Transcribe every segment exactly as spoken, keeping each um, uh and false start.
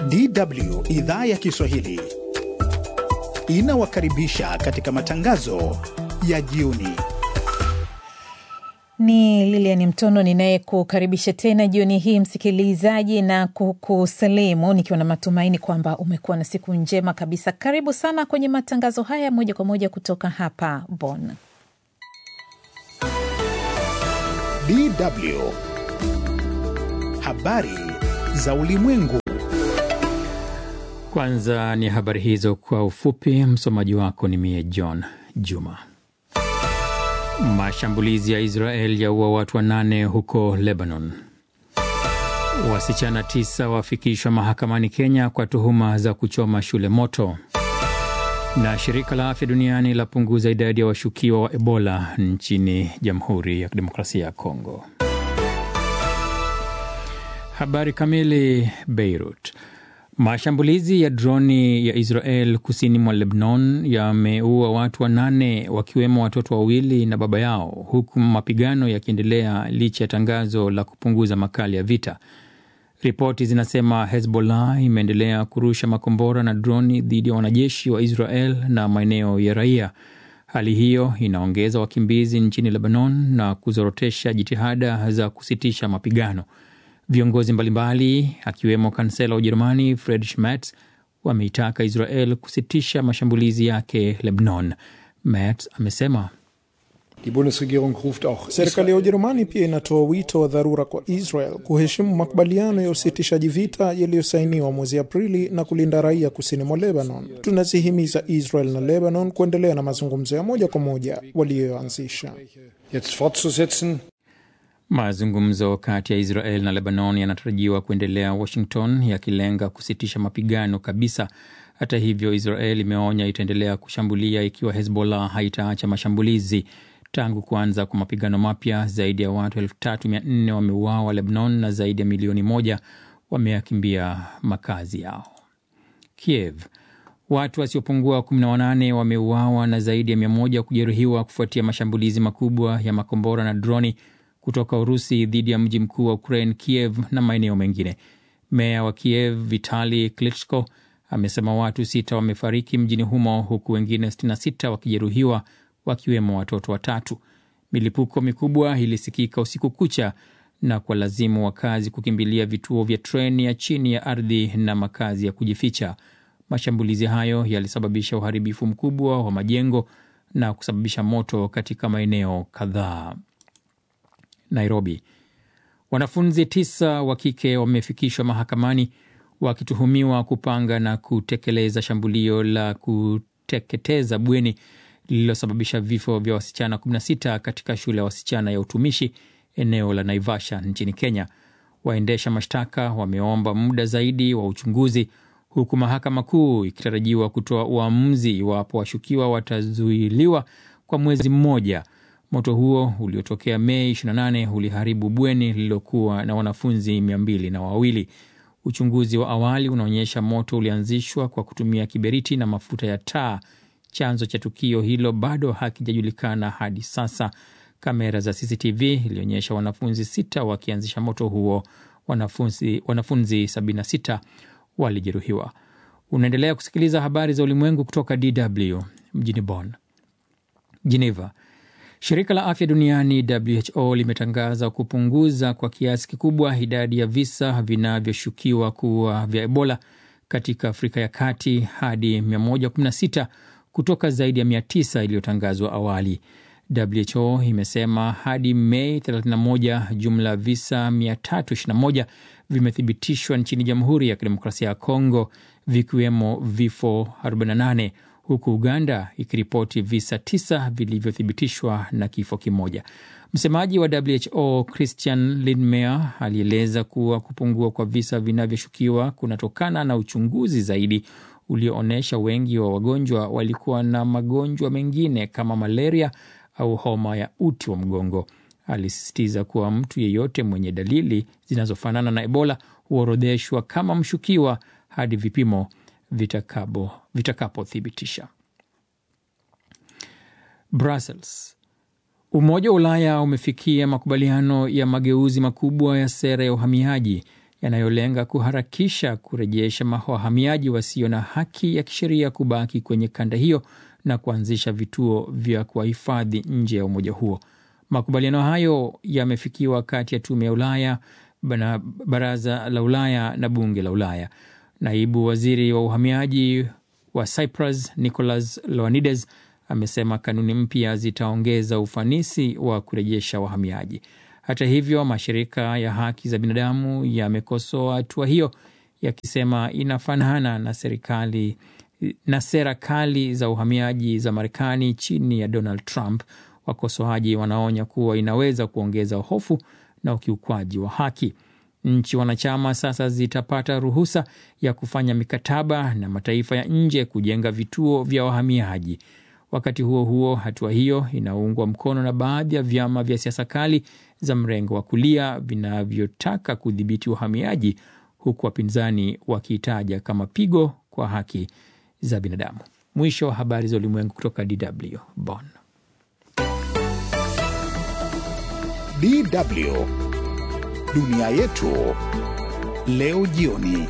D W idhaa ya Kiswahili inawakaribisha katika matangazo ya jioni. Ni Lilian Mtono ninaye kukaribisha tena jioni hii msikilizaji, na kukusalimu nikiwa na matumaini kwamba umekuwa na siku njema kabisa. Karibu sana kwenye matangazo haya moja kwa moja kutoka hapa Bonn. D W habari za ulimwengu. Kwanza ni habari hizo kwa ufupi. Msomaji wako ni mie John Juma. Mashambulizi ya Israel yaua watu wanane huko Lebanon. Wasichana tisa wafikishwa mahakamani Kenya kwa tuhuma za kuchoma shule moto. Na shirika la afya duniani lapunguza idadi ya washukiwa wa Ebola nchini Jamhuri ya Kidemokrasia ya Kongo. Habari kamili. Beirut. Mashambulizi ya droni ya Israel kusini mwa Lebanon yameua watu wanane, wakiwemo watoto wawili na baba yao, huku mapigano yakiendelea licha ya tangazo la kupunguza makali ya vita. Ripoti zinasema Hezbollah imeendelea kurusha makombora na droni dhidi ya wanajeshi wa Israel na maeneo ya raia. Hali hiyo inaongeza wakimbizi nchini Lebanon na kuzorotesha jitihada za kusitisha mapigano. Viongozi mbalimbali akiwemo kansela wa Ujerumani Friedrich Merz wameitaka Israel kusitisha mashambulizi yake Lebanon. Merz amesema serikali ya Ujerumani pia inatoa wito wa dharura kwa Israel kuheshimu makubaliano ya usitishaji vita yaliyosainiwa mwezi Aprili na kulinda raia kusini mwa Lebanon. Tunazihimiza Israel na Lebanon kuendelea na mazungumzo ya moja kwa moja waliyoanzisha. Mazungumzo kati ya Israel na Lebanon yanatarajiwa kuendelea Washington, yakilenga kusitisha mapigano kabisa. Hata hivyo, Israel imeonya itaendelea kushambulia ikiwa Hezbollah haitaacha mashambulizi. Tangu kuanza kwa mapigano mapya, zaidi ya watu elfu tatu mia nne wameuawa Lebanon na zaidi ya milioni moja wameyakimbia makazi yao. Kiev. Watu wasiopungua kumi na wanane wameuawa na zaidi ya mia moja kujeruhiwa kufuatia mashambulizi makubwa ya makombora na droni kutoka Urusi dhidi ya mji mkuu wa Ukraine Kiev na maeneo mengine. Meya wa Kiev Vitali Klitschko amesema watu sita wamefariki mjini humo, huku wengine sitini na sita wakijeruhiwa, wakiwemo watoto watatu. Milipuko mikubwa ilisikika usiku kucha na kwa lazimu wakazi kukimbilia vituo vya treni ya chini ya ardhi na makazi ya kujificha. Mashambulizi hayo yalisababisha uharibifu mkubwa wa majengo na kusababisha moto katika maeneo kadhaa. Nairobi. Wanafunzi tisa wa kike wamefikishwa mahakamani wakituhumiwa kupanga na kutekeleza shambulio la kuteketeza bweni lililosababisha vifo vya wasichana kumi na sita katika shule ya wasichana ya utumishi eneo la Naivasha nchini Kenya. Waendesha mashtaka wameomba muda zaidi wa uchunguzi, huku mahakama kuu ikitarajiwa kutoa uamuzi iwapo washukiwa watazuiliwa kwa mwezi mmoja. Moto huo uliotokea Mei ishirini na nane uliharibu bweni lililokuwa na wanafunzi mia mbili na wawili. Uchunguzi wa awali unaonyesha moto ulianzishwa kwa kutumia kiberiti na mafuta ya taa. Chanzo cha tukio hilo bado hakijajulikana hadi sasa. Kamera za C C T V ilionyesha wanafunzi sita wakianzisha moto huo. Wanafunzi, wanafunzi sabini na sita walijeruhiwa. Unaendelea kusikiliza habari za ulimwengu kutoka D W mjini Bonn. Geneva. Shirika la afya duniani W H O limetangaza kupunguza kwa kiasi kikubwa idadi ya visa vinavyoshukiwa kuwa vya Ebola katika Afrika ya Kati hadi mia moja kumi na sita kutoka zaidi ya mia tisa iliyotangazwa awali. W H O imesema hadi Mei thelathini na moja jumla visa mia tatu ishirini na moja vimethibitishwa nchini Jamhuri ya Kidemokrasia ya Kongo, vikiwemo vifo arobaini na nane, huku Uganda ikiripoti visa tisa vilivyothibitishwa na kifo kimoja. Msemaji wa W H O Christian Lindmeier alieleza kuwa kupungua kwa visa vinavyoshukiwa kunatokana na uchunguzi zaidi ulioonyesha wengi wa wagonjwa walikuwa na magonjwa mengine kama malaria au homa ya uti wa mgongo. Alisisitiza kuwa mtu yeyote mwenye dalili zinazofanana na Ebola huorodheshwa kama mshukiwa hadi vipimo vitakapo vitakapothibitisha. Brussels. Umoja wa Ulaya umefikia makubaliano ya mageuzi makubwa ya sera ya uhamiaji yanayolenga kuharakisha kurejesha wahamiaji wasio na haki ya kisheria kubaki kwenye kanda hiyo na kuanzisha vituo vya kuwahifadhi nje ya umoja huo. Makubaliano hayo yamefikiwa kati ya Tume ya Ulaya, Baraza la Ulaya na Bunge la Ulaya. Naibu waziri wa uhamiaji wa Cyprus, Nicholas Ioannidis, amesema kanuni mpya zitaongeza ufanisi wa kurejesha wahamiaji. Hata hivyo, mashirika ya haki za binadamu yamekosoa hatua hiyo, yakisema inafanana na serikali na sera kali za uhamiaji za Marekani chini ya Donald Trump. Wakosoaji wanaonya kuwa inaweza kuongeza hofu na ukiukwaji wa haki. Nchi wanachama sasa zitapata ruhusa ya kufanya mikataba na mataifa ya nje kujenga vituo vya wahamiaji. Wakati huo huo, hatua hiyo inaungwa mkono na baadhi ya vyama vya siasa kali za mrengo wa kulia vinavyotaka kudhibiti uhamiaji, huku wapinzani wakiitaja kama pigo kwa haki za binadamu. Mwisho wa habari za ulimwengu kutoka D W Bonn. D W Dunia Yetu leo jioni.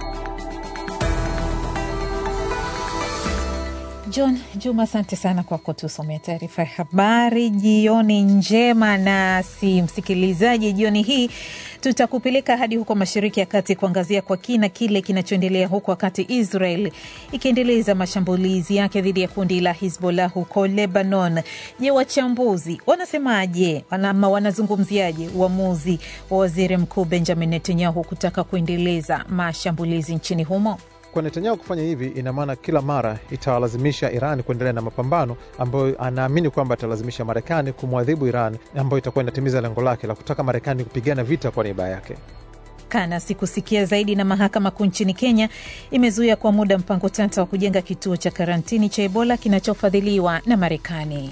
John Juma, asante sana kwa kutusomea taarifa ya habari. Jioni njema. Na si msikilizaji, jioni hii tutakupeleka hadi huko Mashariki ya Kati kuangazia kwa kina kile kinachoendelea huko, wakati Israel ikiendeleza mashambulizi yake dhidi ya kundi la Hezbollah huko Lebanon. Je, wachambuzi wanasemaje, ama wanazungumziaje uamuzi wa Waziri Mkuu Benjamin Netanyahu kutaka kuendeleza mashambulizi nchini humo? Kwa Netanyahu kufanya hivi, ina maana kila mara itawalazimisha Iran kuendelea na mapambano ambayo anaamini kwamba italazimisha Marekani kumwadhibu Iran, ambayo itakuwa inatimiza lengo lake la kutaka Marekani kupigana vita kwa niaba yake. Kana sikusikia zaidi. Na mahakama kuu nchini Kenya imezuia kwa muda mpango tata wa kujenga kituo cha karantini cha Ebola kinachofadhiliwa na Marekani.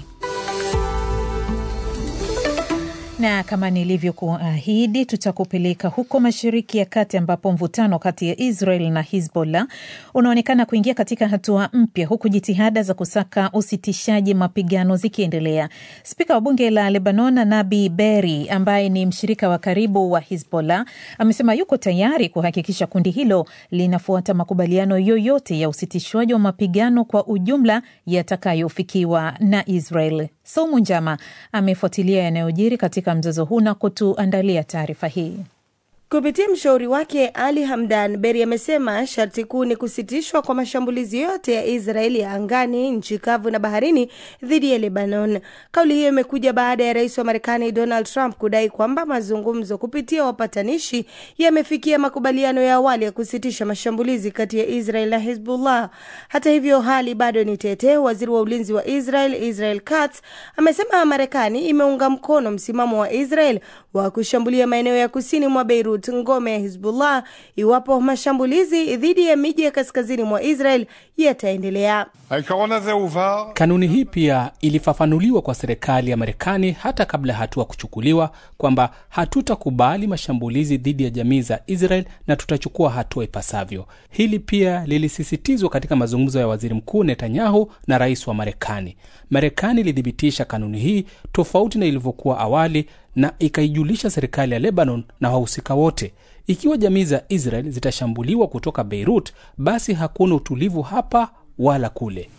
Na kama nilivyokuahidi, tutakupeleka huko Mashariki ya Kati ambapo mvutano kati ya Israel na Hezbollah unaonekana kuingia katika hatua mpya, huku jitihada za kusaka usitishaji mapigano zikiendelea. Spika wa bunge la Lebanon, Nabi Berri, ambaye ni mshirika wa karibu wa Hezbollah, amesema yuko tayari kuhakikisha kundi hilo linafuata makubaliano yoyote ya usitishwaji wa mapigano kwa ujumla yatakayofikiwa na Israel. Saumu Njama amefuatilia yanayojiri katika mzozo huu na kutuandalia taarifa hii. Kupitia mshauri wake Ali Hamdan, Berri amesema sharti kuu ni kusitishwa kwa mashambulizi yote ya Israeli ya angani, nchi kavu na baharini dhidi ya Lebanon. Kauli hiyo imekuja baada ya rais wa Marekani Donald Trump kudai kwamba mazungumzo kupitia wapatanishi yamefikia makubaliano ya awali ya kusitisha mashambulizi kati ya Israel na Hezbollah. Hata hivyo, hali bado ni tete. Waziri wa ulinzi wa Israel, Israel Katz, amesema Marekani imeunga mkono msimamo wa Israel wa kushambulia maeneo ya kusini mwa Beirut, ngome ya Hezbollah, iwapo mashambulizi dhidi ya miji ya kaskazini mwa Israel yataendelea. Kanuni hii pia ilifafanuliwa kwa serikali ya Marekani hata kabla hatua kuchukuliwa, kwamba hatutakubali mashambulizi dhidi ya jamii za Israel na tutachukua hatua ipasavyo. Hili pia lilisisitizwa katika mazungumzo ya Waziri Mkuu Netanyahu na rais wa Marekani. Marekani ilithibitisha kanuni hii tofauti na ilivyokuwa awali, na ikaijulisha serikali ya Lebanon na wahusika wote. Ikiwa jamii za Israel zitashambuliwa kutoka Beirut, basi hakuna utulivu hapa wala kule.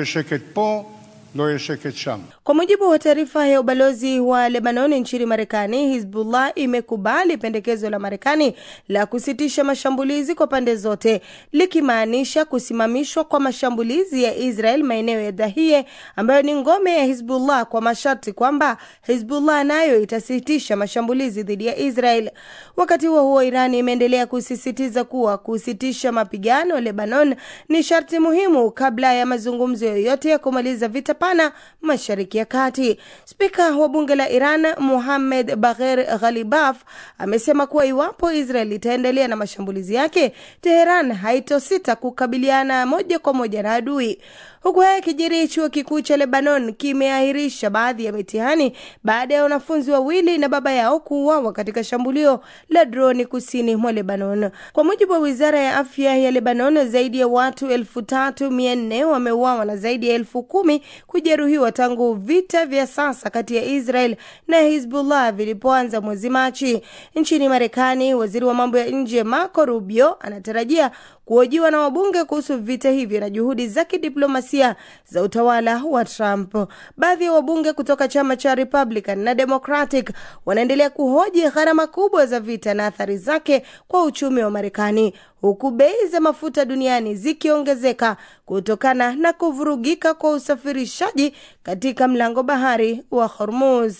Kwa mujibu wa taarifa ya ubalozi wa Lebanon nchini Marekani, Hezbollah imekubali pendekezo la Marekani la kusitisha mashambulizi kwa pande zote, likimaanisha kusimamishwa kwa mashambulizi ya Israel maeneo ya Dahie ambayo ni ngome ya Hezbollah, kwa masharti kwamba Hezbollah nayo itasitisha mashambulizi dhidi ya Israel. Wakati huo huo, Iran imeendelea kusisitiza kuwa kusitisha mapigano Lebanon ni sharti muhimu kabla ya mazungumzo yoyote ya kumaliza vita pana Mashariki ya Kati. Spika wa bunge la Iran, Mohammad Bagher Ghalibaf, amesema kuwa iwapo Israel itaendelea na mashambulizi yake, Tehran haitosita kukabiliana moja kwa moja na adui. Huku haya kijiri, chuo kikuu cha Lebanon kimeahirisha baadhi ya mitihani baada ya wanafunzi wawili na baba yao kuuawa katika shambulio la droni kusini mwa Lebanon. Kwa mujibu wa Wizara ya Afya ya Lebanon, zaidi ya watu elfu tatu mia nne wameuawa na zaidi ya elfu kumi kujeruhiwa tangu vita vya sasa kati ya Israel na Hezbollah vilipoanza mwezi Machi. Nchini Marekani, waziri wa mambo ya nje Marco Rubio anatarajia kuhojiwa na wabunge kuhusu vita hivyo na juhudi za kidiplomasia za utawala wa Trump. Baadhi ya wabunge kutoka chama cha Republican na Democratic wanaendelea kuhoji gharama kubwa za vita na athari zake kwa uchumi wa Marekani, huku bei za mafuta duniani zikiongezeka kutokana na kuvurugika kwa usafirishaji katika mlango bahari wa Hormuz.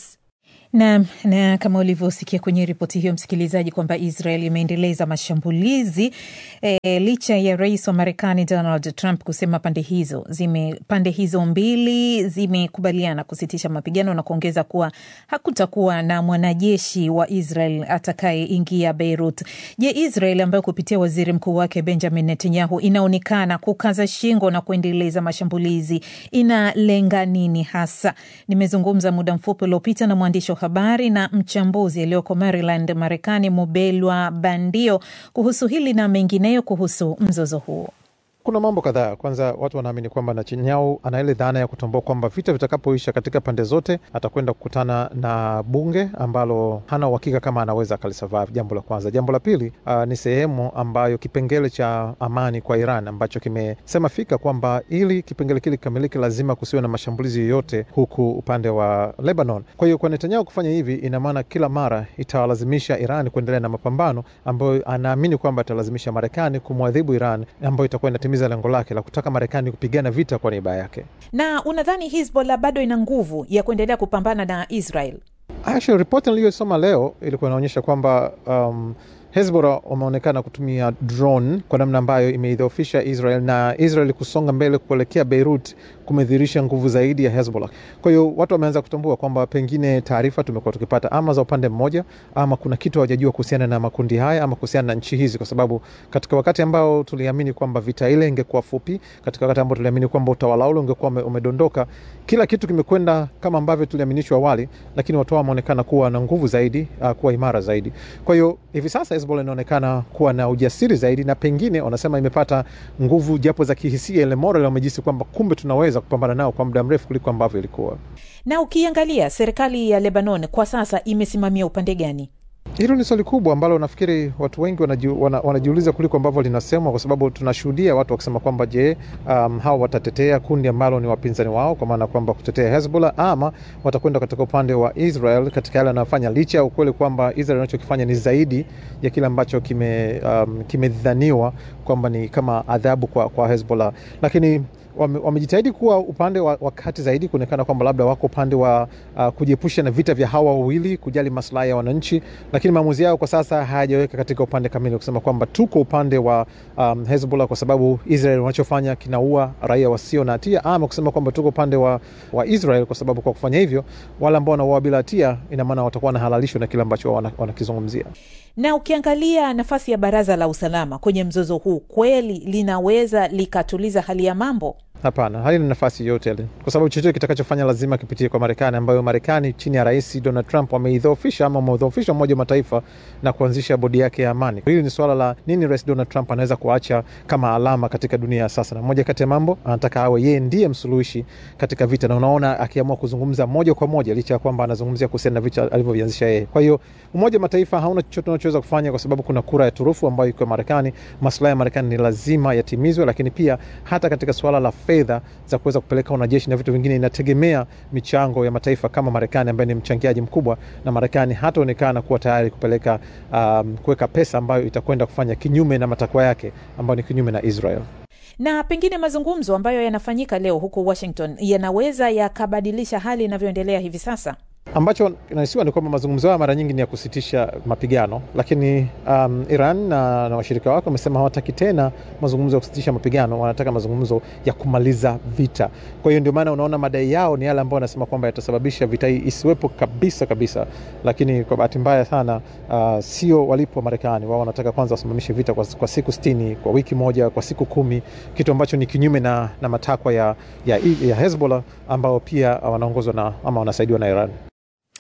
Na, na kama ulivyosikia kwenye ripoti hiyo msikilizaji, kwamba Israel imeendeleza mashambulizi e, licha ya rais wa Marekani Donald Trump kusema pande hizo zime pande hizo mbili zimekubaliana kusitisha mapigano na kuongeza kuwa hakutakuwa na mwanajeshi wa Israel atakayeingia Beirut. Je, Israel ambayo kupitia waziri mkuu wake Benjamin Netanyahu inaonekana kukaza shingo na kuendeleza mashambulizi, inalenga nini hasa? Nimezungumza muda mfupi uliopita na mwandishi wa habari na mchambuzi aliyoko Maryland, Marekani, Mubelwa Bandio kuhusu hili na mengineyo kuhusu mzozo huo. Kuna mambo kadhaa. Kwanza, watu wanaamini kwamba Netanyahu ana ile dhana ya kutambua kwamba vita vitakapoisha katika pande zote atakwenda kukutana na bunge ambalo hana uhakika kama anaweza akalisurvive. Jambo la kwanza. Jambo la pili, uh, ni sehemu ambayo kipengele cha amani kwa Iran ambacho kimesema fika kwamba ili kipengele kile kikamilike lazima kusiwe na mashambulizi yoyote huku upande wa Lebanon. Kwa hiyo kwa Netanyahu kufanya hivi, ina maana kila mara itawalazimisha Iran kuendelea na mapambano ambayo anaamini kwamba italazimisha Marekani kumwadhibu Iran, ambayo itakuwa inatimiza lengo lake la kutaka Marekani kupigana vita kwa niaba yake. Na unadhani Hezbollah bado ina nguvu ya kuendelea kupambana na Israel? Actually, report niliyosoma leo ilikuwa inaonyesha kwamba um, Hezbollah wameonekana kutumia drone kwa namna ambayo imeidhoofisha Israel, na Israel kusonga mbele kuelekea Beirut kumedhihirisha nguvu zaidi ya Hezbollah. Kwa hiyo watu wameanza kutambua kwamba pengine taarifa tumekuwa tukipata ama za upande mmoja, ama kuna kitu hawajajua kuhusiana na makundi haya ama kuhusiana na nchi hizi, kwa sababu katika wakati ambao tuliamini kwamba vita ile ingekuwa fupi, katika wakati ambao tuliamini kwamba utawala ule ungekuwa umedondoka, kila kitu kimekwenda kama ambavyo tuliaminishwa awali, lakini watu wameonekana kuwa na nguvu zaidi, uh, kuwa imara zaidi. Kwa hiyo hivi sasa Hezbollah inaonekana kuwa na ujasiri zaidi, na pengine wanasema imepata nguvu japo za kihisia, ile moral wamejisi kwamba kumbe tunaweza kupambana nao kwa muda mrefu kuliko ambavyo ilikuwa. Na ukiangalia serikali ya Lebanon kwa sasa imesimamia upande gani? Hilo ni swali kubwa ambalo nafikiri watu wengi wanajiu, wana, wanajiuliza kuliko ambavyo linasemwa, kwa sababu tunashuhudia watu wakisema kwamba je, um, hao watatetea kundi ambalo ni wapinzani wao, kwa maana kwamba kutetea Hezbollah, ama watakwenda katika upande wa Israel katika yale anayofanya, licha ya ukweli kwamba Israel anachokifanya ni zaidi ya kile ambacho kime um, kimedhaniwa kwamba ni kama adhabu kwa, kwa Hezbollah. Lakini wamejitahidi wame kuwa upande wa, wa kati zaidi, kuonekana kwamba labda wako upande wa uh, kujiepusha na vita vya hawa wawili, kujali maslahi ya wananchi, lakini maamuzi yao kwa sasa hayajaweka katika upande kamili kusema kwamba tuko upande wa um, Hezbollah kwa sababu Israel wanachofanya kinaua raia wasio na hatia, ama kusema kwamba tuko upande wa, wa Israel kwa sababu kwa kufanya hivyo wale ambao wanaua bila hatia, ina maana watakuwa na halalisho na kile ambacho wanakizungumzia. Na ukiangalia nafasi ya Baraza la Usalama kwenye mzozo huu, kweli linaweza likatuliza hali ya mambo? Hapana, halina nafasi yote ile. Kwa sababu chochote kitakachofanya lazima kipitie kwa Marekani, ambayo Marekani chini ya Rais Donald Trump wameidhoofisha ama wameidhoofisha Umoja wa Mataifa na kuanzisha bodi yake ya amani. Hili ni swala la nini Rais Donald Trump anaweza kuacha kama alama katika dunia sasa. Na moja kati ya mambo anataka awe yeye ndiye msuluhishi katika vita, na unaona akiamua kuzungumza moja kwa moja licha ya kwamba anazungumzia kuhusiana na vita alivyovianzisha yeye. Kwa hiyo Umoja wa Mataifa hauna chochote unachoweza kufanya kwa sababu kuna kura ya turufu ambayo iko Marekani. Maslahi ya Marekani ni lazima yatimizwe, lakini pia hata katika swala la fedha za kuweza kupeleka wanajeshi na vitu vingine inategemea michango ya mataifa kama Marekani ambaye ni mchangiaji mkubwa, na Marekani hataonekana kuwa tayari kupeleka um, kuweka pesa ambayo itakwenda kufanya kinyume na matakwa yake ambayo ni kinyume na Israel. Na pengine mazungumzo ambayo yanafanyika leo huko Washington yanaweza yakabadilisha hali inavyoendelea hivi sasa? Ambacho kinahisiwa ni kwamba mazungumzo haya mara nyingi ni ya kusitisha mapigano, lakini um, Iran na, na washirika wake wamesema hawataki tena mazungumzo ya kusitisha mapigano, wanataka mazungumzo ya kumaliza vita. Kwa hiyo ndio maana unaona madai yao ni yale ambayo wanasema kwamba yatasababisha vita hii isiwepo kabisa kabisa, lakini kwa bahati mbaya sana uh, sio walipo Marekani. Wao wanataka kwanza wasimamishe vita kwa, kwa siku sitini, kwa wiki moja, kwa siku kumi, kitu ambacho ni kinyume na, na matakwa ya, ya, ya Hezbollah ambao pia wanaongozwa na ama wanasaidiwa na Iran.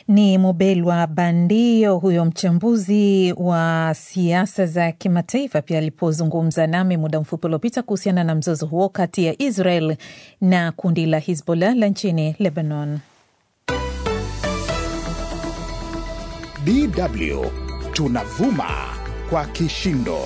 Ni Mobelwa Bandio, huyo mchambuzi wa siasa za kimataifa, pia alipozungumza nami muda mfupi uliopita kuhusiana na mzozo huo kati ya Israel na kundi la Hezbollah la nchini Lebanon. D W tunavuma kwa kishindo.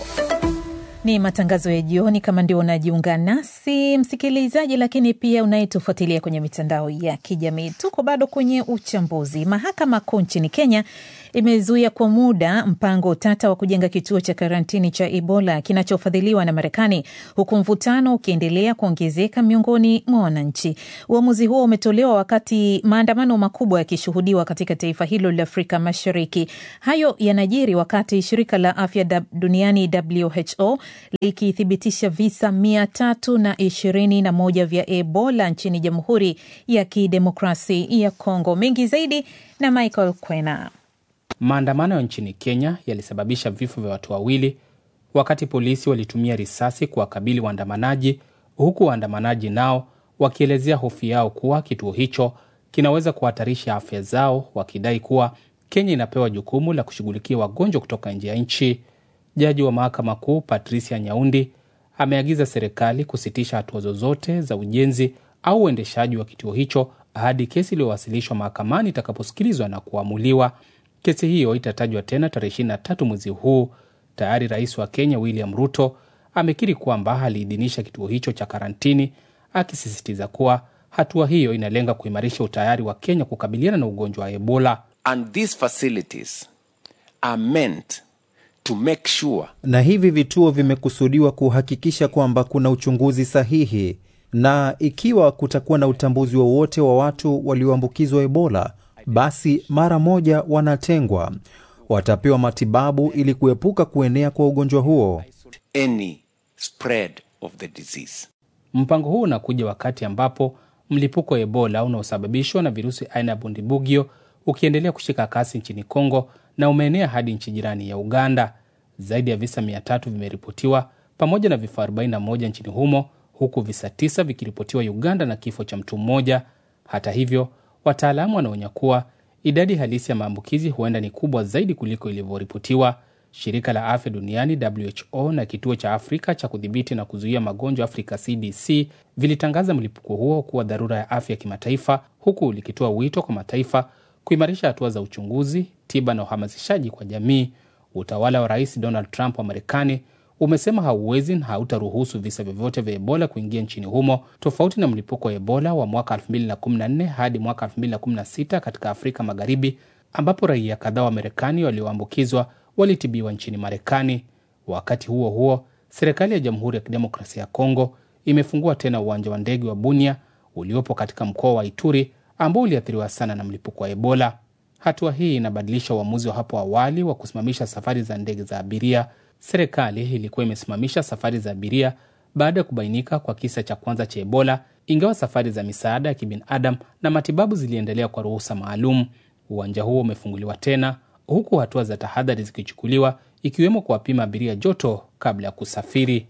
Ni matangazo ya jioni, kama ndio unajiunga nasi msikilizaji, lakini pia unayetufuatilia kwenye mitandao ya kijamii. Tuko bado kwenye uchambuzi. Mahakama Kuu nchini Kenya imezuia kwa muda mpango tata wa kujenga kituo cha karantini cha Ebola kinachofadhiliwa na Marekani, huku mvutano ukiendelea kuongezeka miongoni mwa wananchi. Uamuzi huo umetolewa wakati maandamano makubwa yakishuhudiwa katika taifa hilo la Afrika Mashariki. Hayo yanajiri wakati shirika la afya duniani W H O likithibitisha visa mia tatu na ishirini na moja vya Ebola nchini Jamhuri ya Kidemokrasi ya Kongo. Mengi zaidi na Michael Kwena. Maandamano ya nchini Kenya yalisababisha vifo vya watu wawili wakati polisi walitumia risasi kuwakabili waandamanaji, huku waandamanaji nao wakielezea hofu yao kuwa kituo hicho kinaweza kuhatarisha afya zao, wakidai kuwa Kenya inapewa jukumu la kushughulikia wagonjwa kutoka nje ya nchi. Jaji wa Mahakama Kuu Patricia Nyaundi ameagiza serikali kusitisha hatua zozote za ujenzi au uendeshaji wa kituo hicho hadi kesi iliyowasilishwa mahakamani itakaposikilizwa na kuamuliwa. Kesi hiyo itatajwa tena tarehe ishirini na tatu mwezi huu. Tayari Rais wa Kenya William Ruto amekiri kwamba aliidhinisha kituo hicho cha karantini, akisisitiza kuwa hatua hiyo inalenga kuimarisha utayari wa Kenya kukabiliana na ugonjwa wa Ebola. And these facilities are meant to make sure. Na hivi vituo vimekusudiwa kuhakikisha kwamba kuna uchunguzi sahihi, na ikiwa kutakuwa na utambuzi wowote wa, wa watu walioambukizwa Ebola, basi mara moja wanatengwa, watapewa matibabu ili kuepuka kuenea kwa ugonjwa huo. Any spread of the disease. Mpango huu unakuja wakati ambapo mlipuko wa Ebola unaosababishwa na virusi aina ya Bundibugyo ukiendelea kushika kasi nchini Kongo na umeenea hadi nchi jirani ya Uganda. Zaidi ya visa mia tatu vimeripotiwa pamoja na vifo arobaini na moja nchini humo, huku visa tisa vikiripotiwa Uganda na kifo cha mtu mmoja. Hata hivyo, wataalamu wanaonya kuwa idadi halisi ya maambukizi huenda ni kubwa zaidi kuliko ilivyoripotiwa. Shirika la Afya Duniani W H O na Kituo cha Afrika cha Kudhibiti na Kuzuia Magonjwa Afrika C D C vilitangaza mlipuko huo kuwa dharura ya afya kimataifa, huku likitoa wito kwa mataifa kuimarisha hatua za uchunguzi, tiba na uhamasishaji kwa jamii. Utawala wa Rais Donald Trump wa Marekani umesema hauwezi na hautaruhusu visa vyovyote vya Ebola kuingia nchini humo, tofauti na mlipuko wa Ebola wa mwaka elfu mbili na kumi na nne hadi mwaka elfu mbili na kumi na sita katika Afrika Magharibi, ambapo raia kadhaa wa Marekani walioambukizwa walitibiwa nchini Marekani. Wakati huo huo, serikali ya Jamhuri ya Kidemokrasia ya Kongo imefungua tena uwanja wa ndege wa Bunia uliopo katika mkoa wa Ituri ambao uliathiriwa sana na mlipuko wa Ebola. Hatua hii inabadilisha uamuzi wa hapo awali wa kusimamisha safari za ndege za abiria. Serikali ilikuwa imesimamisha safari za abiria baada ya kubainika kwa kisa cha kwanza cha Ebola, ingawa safari za misaada ya kibinadamu na matibabu ziliendelea kwa ruhusa maalum. Uwanja huo umefunguliwa tena, huku hatua za tahadhari zikichukuliwa, ikiwemo kuwapima abiria joto kabla ya kusafiri.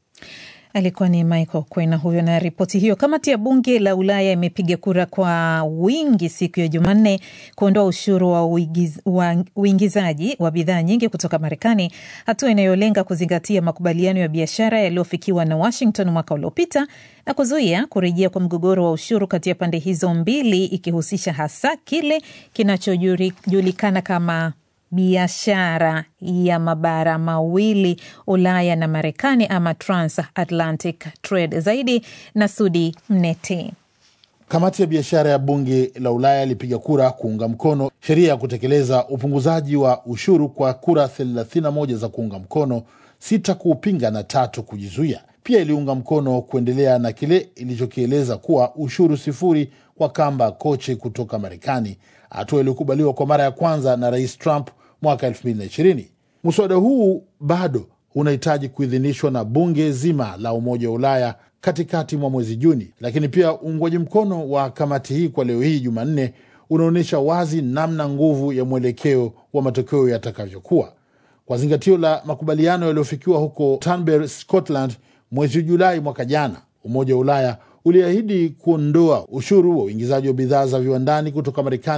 Alikuwa ni Michael Kwena huyo na ripoti hiyo. Kamati ya bunge la Ulaya imepiga kura kwa wingi siku ya Jumanne kuondoa ushuru wa uigiz, wa uingizaji wa bidhaa nyingi kutoka Marekani, hatua inayolenga kuzingatia makubaliano ya biashara yaliyofikiwa na Washington mwaka uliopita na kuzuia kurejea kwa mgogoro wa ushuru kati ya pande hizo mbili, ikihusisha hasa kile kinachojulikana kama biashara ya mabara mawili, Ulaya na Marekani, ama Transatlantic Trade. Zaidi na Sudi Mneti. Kamati ya biashara ya bunge la Ulaya ilipiga kura kuunga mkono sheria ya kutekeleza upunguzaji wa ushuru kwa kura thelathini na moja za kuunga mkono, sita kuupinga na tatu kujizuia. Pia iliunga mkono kuendelea na kile ilichokieleza kuwa ushuru sifuri kwa kamba koche kutoka Marekani, hatua iliyokubaliwa kwa mara ya kwanza na Rais Trump mwaka elfu mbili na ishirini. Mswada huu bado unahitaji kuidhinishwa na bunge zima la Umoja wa Ulaya katikati mwa mwezi Juni, lakini pia uungwaji mkono wa kamati hii kwa leo hii Jumanne unaonyesha wazi namna nguvu ya mwelekeo wa matokeo yatakavyokuwa. Kwa zingatio la makubaliano yaliyofikiwa huko Turnberry, Scotland mwezi Julai mwaka jana, Umoja wa Ulaya uliahidi kuondoa ushuru wa uingizaji wa bidhaa za viwandani kutoka Marekani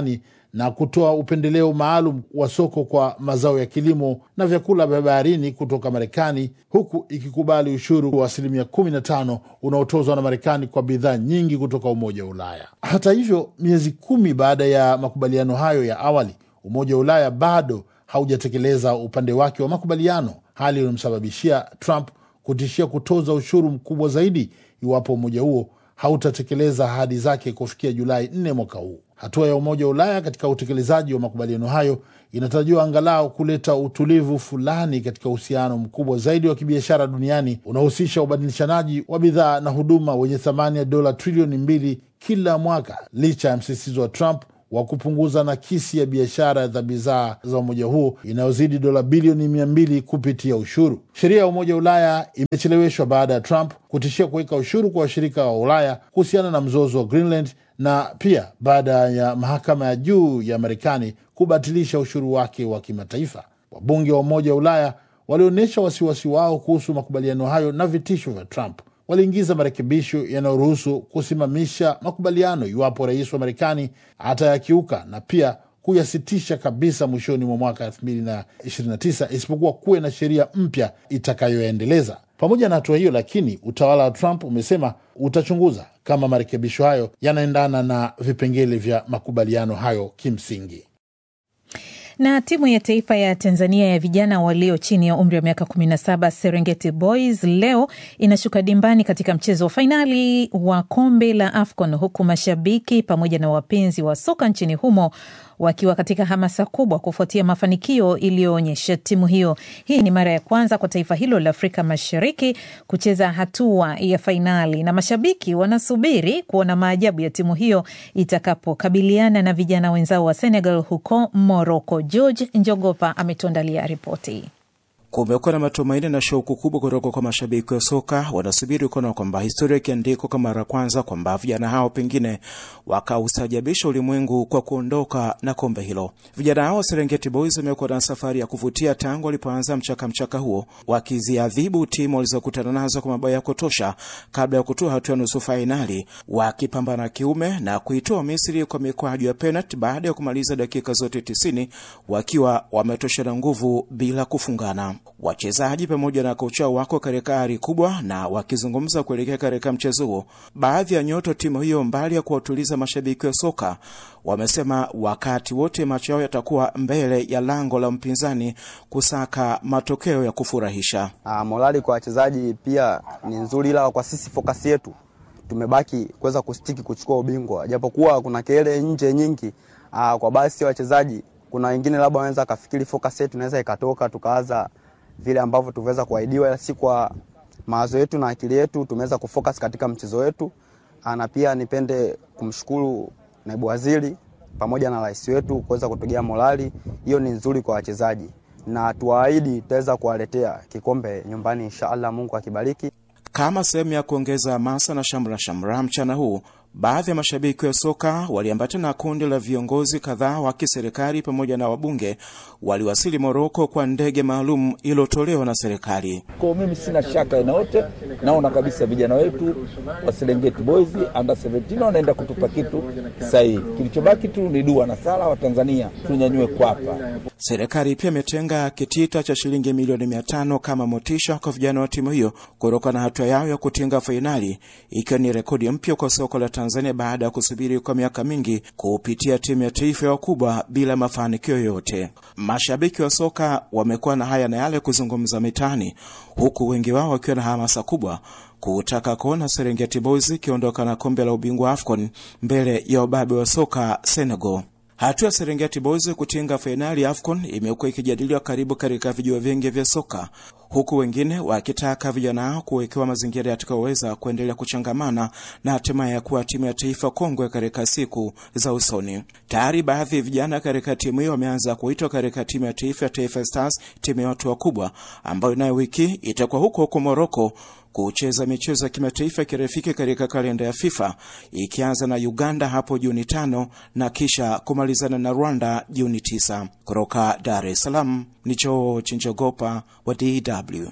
na kutoa upendeleo maalum wa soko kwa mazao ya kilimo na vyakula vya baharini kutoka Marekani, huku ikikubali ushuru wa asilimia kumi na tano unaotozwa na Marekani kwa bidhaa nyingi kutoka Umoja wa Ulaya. Hata hivyo, miezi kumi baada ya makubaliano hayo ya awali, Umoja wa Ulaya bado haujatekeleza upande wake wa makubaliano, hali iliyomsababishia Trump kutishia kutoza ushuru mkubwa zaidi iwapo umoja huo hautatekeleza ahadi zake kufikia Julai nne mwaka huu. Hatua ya Umoja wa Ulaya katika utekelezaji wa makubaliano hayo inatarajiwa angalau kuleta utulivu fulani katika uhusiano mkubwa zaidi wa kibiashara duniani unaohusisha ubadilishanaji wa bidhaa na huduma wenye thamani ya dola trilioni mbili kila mwaka, licha ya msisitizo wa Trump wa kupunguza nakisi ya biashara za bidhaa za umoja huo inayozidi dola bilioni mia mbili kupitia ushuru. Sheria ya Umoja wa Ulaya imecheleweshwa baada ya Trump kutishia kuweka ushuru kwa washirika wa Ulaya kuhusiana na mzozo wa Greenland, na pia baada ya mahakama ya juu ya Marekani kubatilisha ushuru wake wa kimataifa. Wabunge wa Umoja wa Ulaya walionyesha wasiwasi wao kuhusu makubaliano hayo na vitisho vya Trump. Waliingiza marekebisho yanayoruhusu kusimamisha makubaliano iwapo rais wa Marekani atayakiuka, na pia kuyasitisha kabisa mwishoni mwa mwaka elfu mbili na ishirini na tisa isipokuwa kuwe na sheria mpya itakayoendeleza. Pamoja na hatua hiyo, lakini utawala wa Trump umesema utachunguza kama marekebisho hayo yanaendana na vipengele vya makubaliano hayo kimsingi. Na timu ya taifa ya Tanzania ya vijana walio chini ya umri wa miaka kumi na saba Serengeti Boys leo inashuka dimbani katika mchezo wa fainali wa kombe la AFCON, huku mashabiki pamoja na wapenzi wa soka nchini humo wakiwa katika hamasa kubwa kufuatia mafanikio iliyoonyesha timu hiyo. Hii ni mara ya kwanza kwa taifa hilo la Afrika Mashariki kucheza hatua ya fainali, na mashabiki wanasubiri kuona maajabu ya timu hiyo itakapokabiliana na vijana wenzao wa Senegal huko Morocco. George Njogopa ametuandalia ripoti. Kumekuwa na matumaini na shauku kubwa kutoka kwa mashabiki wa soka. Wanasubiri kuona kwamba historia ikiandikwa kama mara kwanza kwamba vijana hao pengine wakaustajabisha ulimwengu kwa kuondoka na kombe hilo. Vijana hao Serengeti Boys wamekuwa na safari ya kuvutia tangu walipoanza mchaka mchaka huo, wakiziadhibu timu walizokutana nazo kwa mabao ya kutosha kabla ya kutoa hatua nusu fainali, wakipambana kiume na kuitoa Misri kwa mikwaju ya penalty baada ya kumaliza dakika zote tisini wakiwa wametoshana nguvu bila kufungana. Wachezaji pamoja na kocha wako katika ari kubwa na wakizungumza kuelekea katika mchezo huo. Baadhi ya nyoto timu hiyo, mbali ya kuwatuliza mashabiki wa soka, wamesema wakati wote macho yao yatakuwa mbele ya lango la mpinzani kusaka matokeo ya kufurahisha. Ah, morali kwa wachezaji pia ni nzuri, ila kwa sisi focus yetu tumebaki kuweza kustiki kuchukua ubingwa. Japokuwa kuna kelele nje nyingi, ah, kwa basi wachezaji kuna wengine labda wanaweza kafikiri focus yetu inaweza ikatoka tukaanza vile ambavyo tuweza kuahidiwa, ila si kwa mawazo yetu na akili yetu tumeweza kufocus katika mchezo wetu. Na pia nipende kumshukuru naibu waziri pamoja na rais wetu kuweza kutugea morali. Hiyo ni nzuri kwa wachezaji, na tuwaahidi tutaweza kuwaletea kikombe nyumbani inshallah, Mungu akibariki. Kama sehemu ya kuongeza hamasa na shamra shamra mchana huu, baadhi ya mashabiki wa soka waliambatana na kundi la viongozi kadhaa wa kiserikali pamoja na wabunge waliwasili Morocco kwa ndege maalum iliyotolewa na serikali. Kwa mimi sina shaka yoyote, naona kabisa vijana wetu wa Serengeti Boys under seventeen wanaenda kutupa kitu sahihi. Kilichobaki tu ni dua na sala wa Tanzania tunyanyue kwapa. Serikali pia imetenga kitita cha shilingi milioni mia tano kama motisha kwa vijana wa timu hiyo kutoka na hatua yao ya kutinga fainali, ikiwa ni rekodi mpya kwa soka la Tanzania baada ya kusubiri kwa miaka mingi kupitia timu ya taifa ya wakubwa bila mafanikio yoyote. Mashabiki wa soka wamekuwa na haya na yale kuzungumza mitani, huku wengi wao wakiwa na hamasa kubwa kutaka kuona Serengeti Boys kiondoka na kombe la ubingwa AFCON mbele ya ubabe wa soka Senegal. Hatua ya Serengeti Boys kutinga fainali AFCON imekuwa ikijadiliwa karibu katika vijuo vingi vya soka, huku wengine wakitaka vijana hao kuwekewa mazingira yatakayoweza kuendelea kuchangamana na hatimaye kuwa timu ya taifa kongwe katika siku za usoni. Tayari baadhi ya vijana katika timu hiyo wameanza kuitwa katika timu ya taifa ya Taifa Stars, timu ya watu wakubwa ambayo nayo wiki itakuwa huko huko Morocco kucheza michezo ya kimataifa kirafiki katika kalenda ya FIFA, ikianza na Uganda hapo Juni tano na kisha kumalizana na Rwanda Juni tisa. Kutoka Dar es Salaam ni George Njogopa wa D W.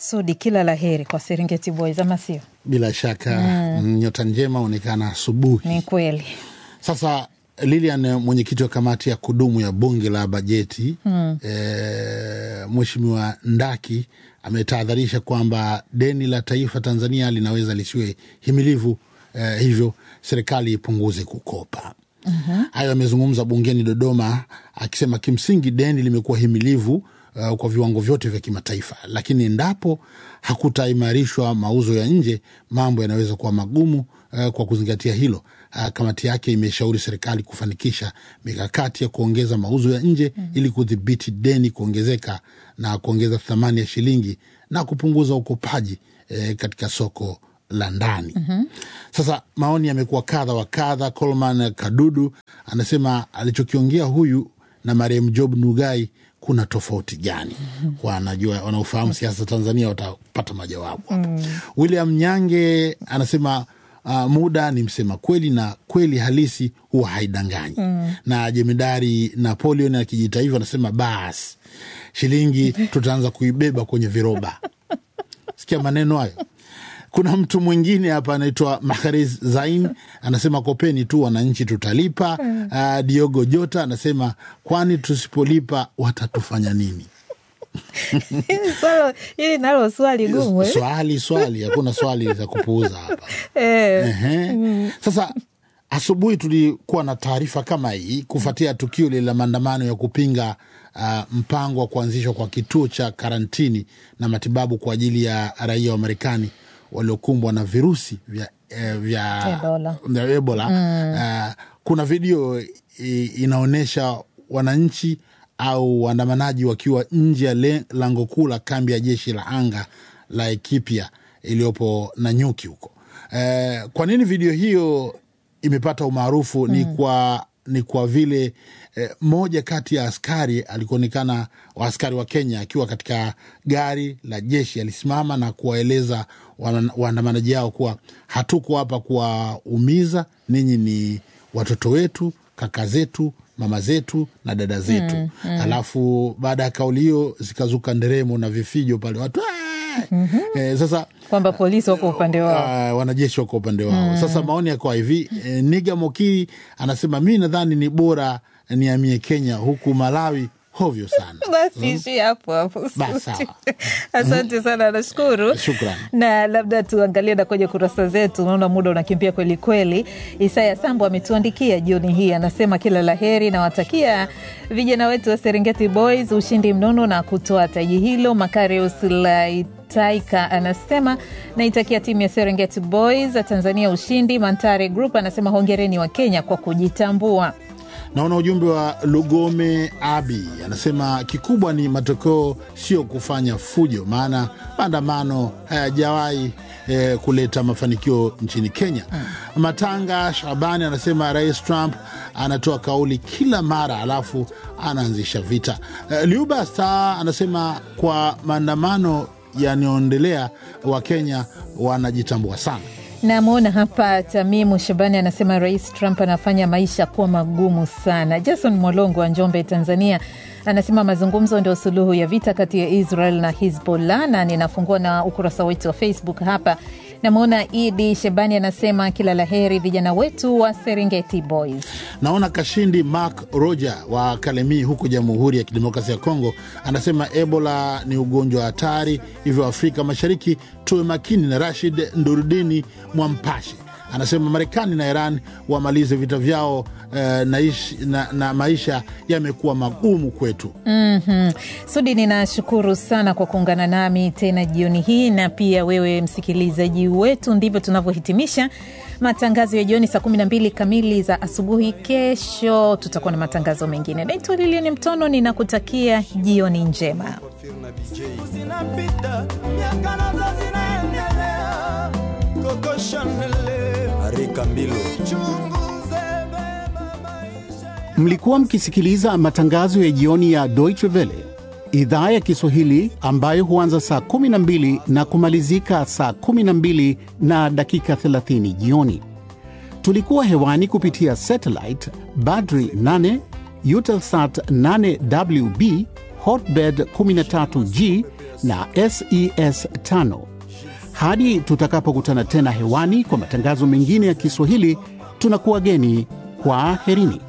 Sudi, kila laheri kwa Serengeti Boys, ama sio? Bila shaka mm. nyota njema onekana asubuhi. Ni kweli. Sasa Lilian, mwenyekiti wa kamati ya kudumu ya bunge la bajeti mm. e, Mheshimiwa Ndaki ametahadharisha kwamba deni la taifa Tanzania linaweza lisiwe himilivu, e, hivyo serikali ipunguze kukopa. Uh-huh. Hayo amezungumza bungeni Dodoma, akisema kimsingi deni limekuwa himilivu uh, kwa viwango vyote vya kimataifa, lakini endapo hakutaimarishwa mauzo ya nje, mambo yanaweza kuwa magumu. Uh, kwa kuzingatia hilo, uh, kamati yake imeshauri serikali kufanikisha mikakati ya kuongeza mauzo ya nje mm. ili kudhibiti deni kuongezeka na kuongeza thamani ya shilingi na kupunguza ukopaji eh, katika soko la ndani. Mm-hmm. Sasa maoni yamekuwa kadha wa kadha. Coleman Kadudu anasema alichokiongea huyu na Mariam Job Ndugai kuna tofauti gani? Mm-hmm. Wanajua, wanaofahamu siasa Tanzania watapata majawabu hapa. Mm. William Nyange anasema uh, muda ni msema kweli na kweli halisi huwa haidanganyi. Mm. Na jemedari Napoleon akijita hivyo anasema bas, shilingi tutaanza kuibeba kwenye viroba. Sikia maneno hayo. Kuna mtu mwingine hapa anaitwa Mahariz Zain anasema kopeni tu wananchi tutalipa. Mm. Uh, Diogo Jota anasema kwani tusipolipa watatufanya nini? Hili nalo swali gumu eh? Swali swali, hakuna swali za kupuuza hapa. Eh. Mm. Sasa asubuhi tulikuwa na taarifa kama hii kufuatia tukio la maandamano ya kupinga uh, mpango wa kuanzishwa kwa kituo cha karantini na matibabu kwa ajili ya raia wa Marekani waliokumbwa na virusi vya eh, vya Ebola. Vya Ebola. Mm. Uh, kuna video eh, inaonesha wananchi au waandamanaji wakiwa nje ya lango kuu la kambi ya jeshi la anga la Ethiopia iliyopo Nanyuki huko. Eh, kwa nini video hiyo imepata umaarufu? Mm. Ni kwa ni kwa vile eh, moja kati ya askari alikuonekana, wa askari wa Kenya akiwa katika gari la jeshi, alisimama na kuwaeleza waandamanaji hao kuwa hatuko hapa kuwaumiza, ninyi ni watoto wetu, kaka zetu, mama zetu na dada zetu. Mm, mm. Alafu baada ya kauli hiyo zikazuka nderemo na vifijo pale watu. Mm-hmm. Eh, sasa kwamba polisi wako upande wao, uh, wanajeshi wako upande wao. Mm. Sasa maoni yako hivi, eh, Niga Mokiri anasema mimi nadhani ni bora nihamie Kenya, huku Malawi hovyo sana. Basi ishi hapo hapo. Asante sana, nashukuru. Shukrani. Na labda tuangalie na kwenye kurasa zetu, naona muda unakimbia kweli kweli. Isaya Sambo ametuandikia jioni hii, anasema kila laheri na watakia vijana wetu wa Serengeti Boys ushindi mnono na kutoa taji hilo. Makarius Light Taika anasema naitakia timu ya Serengeti Boys za Tanzania ushindi. Mantare Group anasema hongereni wa Kenya kwa kujitambua. Naona ujumbe wa Lugome Abi anasema kikubwa ni matokeo, sio kufanya fujo, maana maandamano hayajawahi eh, kuleta mafanikio nchini Kenya. Hmm. Matanga Shabani anasema Rais Trump anatoa kauli kila mara alafu anaanzisha vita. Eh, Liuba Star anasema kwa maandamano yanayoendelea wa Kenya wanajitambua sana. Na muona hapa Tamimu Shabani anasema Rais Trump anafanya maisha kuwa magumu sana. Jason Mwalongo wa Njombe, Tanzania anasema mazungumzo ndio suluhu ya vita kati ya Israel na Hezbollah. Na ninafungua na ukurasa wetu wa Facebook hapa. Na muona Idi Shabani anasema kila laheri vijana wetu wa Serengeti Boys. Naona Kashindi Mark Roger wa Kalemi huko Jamhuri ya Kidemokrasia ya Kongo anasema Ebola ni ugonjwa hatari, hivyo Afrika Mashariki tuwe makini. Na Rashid Ndurudini Mwampashi anasema Marekani na Iran wamalize vita vyao, eh, na, ishi, na, na maisha yamekuwa magumu kwetu. Mhm. Sudi, ninashukuru sana kwa kuungana nami tena jioni hii, na pia wewe msikilizaji wetu. Ndivyo tunavyohitimisha matangazo ya jioni saa kumi na mbili kamili za asubuhi. Kesho tutakuwa na matangazo mengine. Naitwa Lilian Mtono, ninakutakia jioni njema. Mlikuwa mkisikiliza matangazo ya jioni ya Deutsche Welle, idhaa ya Kiswahili, ambayo huanza saa kumi na mbili na kumalizika saa kumi na mbili na dakika thelathini jioni. Tulikuwa hewani kupitia satellite Badri nane, Eutelsat nane W B, Hotbird kumi na tatu G na S E S tano. Hadi tutakapokutana tena hewani kwa matangazo mengine ya Kiswahili, tunakuwageni kwa herini.